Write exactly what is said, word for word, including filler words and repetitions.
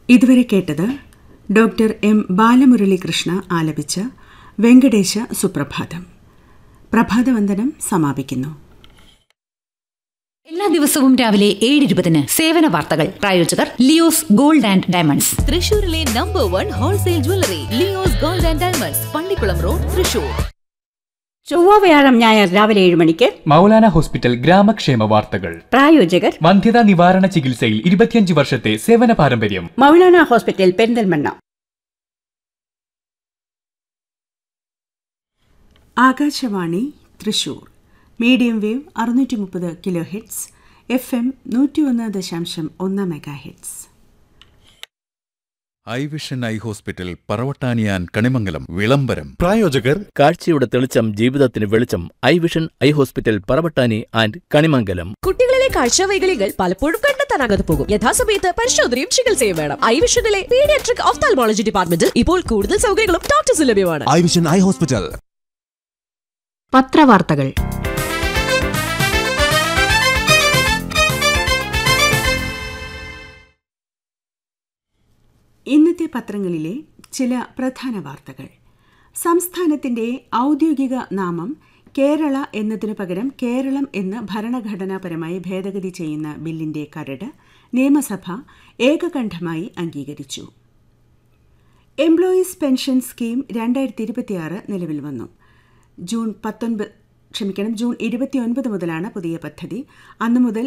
ഇതുവരെ കേട്ടത് doctor M Balamuralikrishna ആലപിച്ച വെങ്കടേശ സുപ്രഭാതം. പ്രഭാതവന്ദനം സമാപിക്കുന്നു. എല്ലാ ദിവസവും രാവിലെ ഏഴ് ഇരുപതിന് സേവന വാർത്തകൾ. പ്രായോജകർ ലിയോസ് ഗോൾഡ് ആൻഡ് ഡയമണ്ട്സ്, തൃശൂരിലെ number one wholesale jewellery Leo's gold and diamonds, Pallikkulam road, Thrissur. ചൊവ്വ വ്യാഴം ഞായർ രാവിലെ ഏഴ് മണിക്ക് മൗലാന ഹോസ്പിറ്റൽ ഗ്രാമക്ഷേമ വാർത്തകൾ. പ്രായോജകർ വന്ധ്യതാ നിവാരണ ചികിത്സയിൽ ഇരുപത്തിയഞ്ച് വർഷത്തെ സേവന പാരമ്പര്യം. Maulana hospital Perinthalmanna. Akashvani Thrissur. Medium wave അറുന്നൂറ്റി മുപ്പത് കിലോ ഹെഡ്സ്, എഫ് എം നൂറ്റി ഒന്ന് ദശാംശം ഒന്ന് mega heads. I vision eye hospital പറവട്ടാനിയാൻ Kanimangalam വിളംബരം. പ്രായോജകർ കാഴ്ചയുടെ തെളിച്ചം ജീവിതത്തിന് വെളിച്ചം. I vision eye hospital Paravattani and Kanimangalam. കുട്ടികളിലെ കാഴ്ചവൈകല്യങ്ങൾ പലപ്പോഴും കണ്ടെത്താനാകാതെ പോകും. യഥാസമയത്ത് പരിശോധനയും ചികിത്സയും വേണം. ഐ വിഷനിലെ പീഡിയാട്രിക് ഓഫ്താൽമോളജി ഡിപ്പാർട്ട്മെന്റിൽ ഇപ്പോൾ കൂടുതൽ സൗകര്യങ്ങളും ഡോക്ടേഴ്സ് ലഭ്യമാണ്. I vision eye hospital. പത്രവാർത്തകൾ. ഇന്നത്തെ പത്രങ്ങളിലെ ചില പ്രധാന വാർത്തകൾ. സംസ്ഥാനത്തിന്റെ ഔദ്യോഗിക നാമം കേരള എന്നതിനു പകരം കേരളം എന്ന് ഭരണഘടനാപരമായി ഭേദഗതി ചെയ്യുന്ന ബില്ലിന്റെ കരട് നിയമസഭ ഏകകണ്ഠമായി അംഗീകരിച്ചു. എംപ്ലോയീസ് പെൻഷൻ സ്കീം രണ്ടായിരത്തി ഇരുപത്തിയാറ് നിലവിൽ വന്നു. ജൂൺ പത്തൊൻപത് ക്ഷമിക്കണം ജൂൺ ഇരുപത്തിയൊൻപത് മുതലാണ് പുതിയ പദ്ധതി. അന്നു മുതൽ